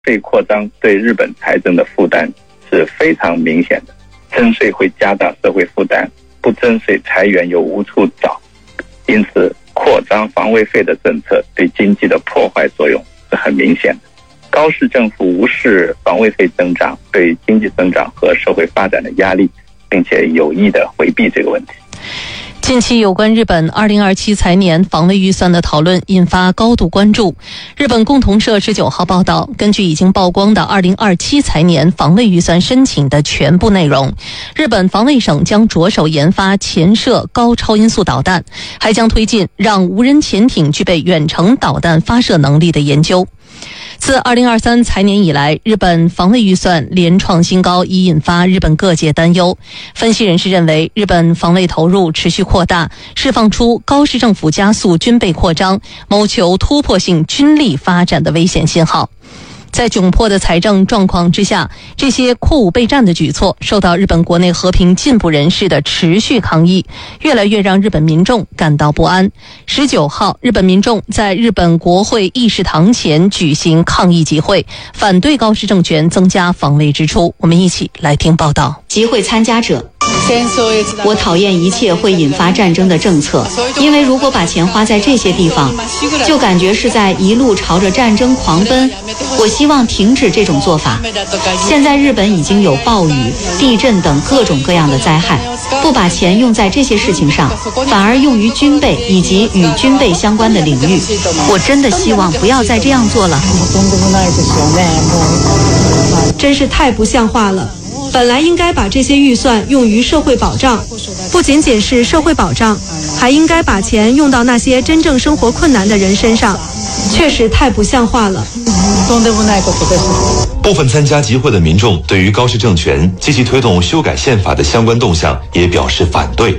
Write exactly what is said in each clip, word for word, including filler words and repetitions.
税扩张对日本财政的负担是非常明显的，征税会加大社会负担，不征税财源又无处找，因此扩张防卫费的政策对经济的破坏作用是很明显的。高市政府无视防卫费增长对经济增长和社会发展的压力，并且有意地回避这个问题。 近期有关日本二零二七财年防卫预算的讨论引发高度关注。日本共同社十九号报道，根据已经曝光的二零二七财年防卫预算申请的全部内容，日本防卫省将着手研发潜射高超音速导弹，还将推进让无人潜艇具备远程导弹发射能力的研究。自二零二三财年以来，日本防卫预算连创新高，已引发日本各界担忧。分析人士认为，日本防卫投入持续扩大，释放出高市政府加速军备扩张，谋求突破性军力发展的危险信号。在窘迫的财政状况之下，这些扩武备战的举措受到日本国内和平进步人士的持续抗议，越来越让日本民众感到不安。十九号，日本民众在日本国会议事堂前举行抗议集会，反对高市政权增加防卫支出。我们一起来听报道。 集会参加者：我讨厌一切会引发战争的政策，因为如果把钱花在这些地方，就感觉是在一路朝着战争狂奔。我希望停止这种做法。现在日本已经有暴雨、地震等各种各样的灾害，不把钱用在这些事情上，反而用于军备以及与军备相关的领域。我真的希望不要再这样做了。 真是太不像话了。本来应该把这些预算用于社会保障，不仅仅是社会保障，还应该把钱用到那些真正生活困难的人身上，确实太不像话了。 部分参加集会的民众对于高市政权积极推动修改宪法的相关动向也表示反对。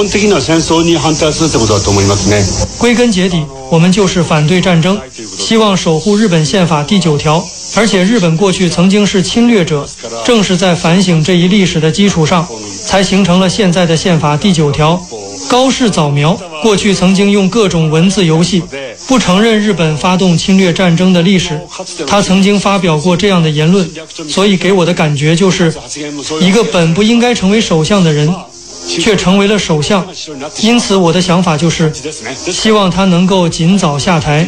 归根结底，我们就是反对战争，希望守护日本宪法第九条，而且日本过去曾经是侵略者，正是在反省这一历史的基础上，才形成了现在的宪法第九条。高市早苗过去曾经用各种文字游戏不承认日本发动侵略战争的历史，他曾经发表过这样的言论，所以给我的感觉就是一个本不应该成为首相的人却成为了首相，因此我的想法就是希望他能够尽早下台。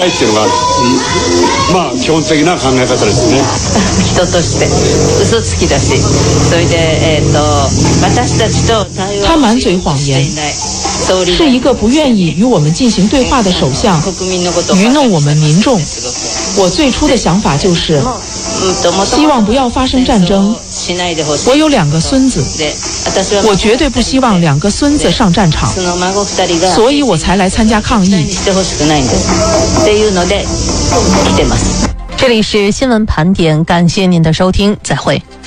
他满嘴谎言，是一个不愿意与我们进行对话的首相，愚弄我们民众。我最初的想法就是希望不要发生战争。我有两个孙子，我绝对不希望两个孙子上战场，所以我才来参加抗议。 这里是新闻盘点，感谢您的收听，再会。